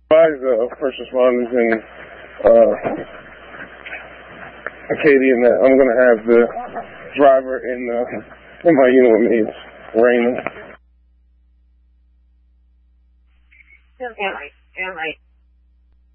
Advise first responders in Acadian that I'm going to have the driver in my unit with me. It's raining. All right.